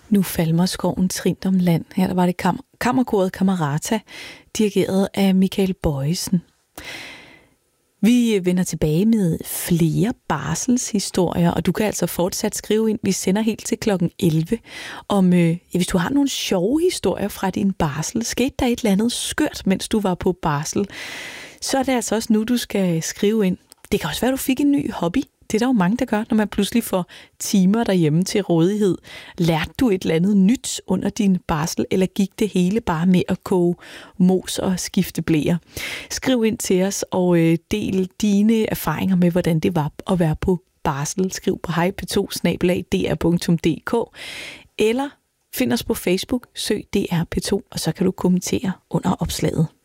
Nu falmer skoven trint om land. Her der var det kammerkoret Camerata, dirigeret af Michael Bojesen. Vi vender tilbage med flere barselshistorier, og du kan altså fortsat skrive ind. Vi sender helt til klokken 11. Hvis du har nogle sjove historier fra din barsel, skete der et eller andet skørt, mens du var på barsel, så er det altså også nu, du skal skrive ind. Det kan også være, at du fik en ny hobby. Det er der jo mange, der gør, når man pludselig får timer derhjemme til rådighed. Lærte du et eller andet nyt under din barsel, eller gik det hele bare med at koge mos og skifte bleer? Skriv ind til os og del dine erfaringer med, hvordan det var at være på barsel. Skriv på hejp2@dr.dk eller find os på Facebook, søg DR P2, og så kan du kommentere under opslaget.